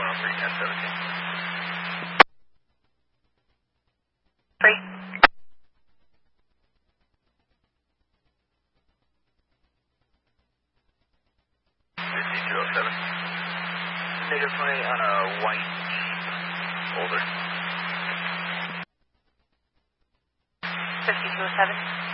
Free. Negative 20 on a white Jeep. Older. 5207.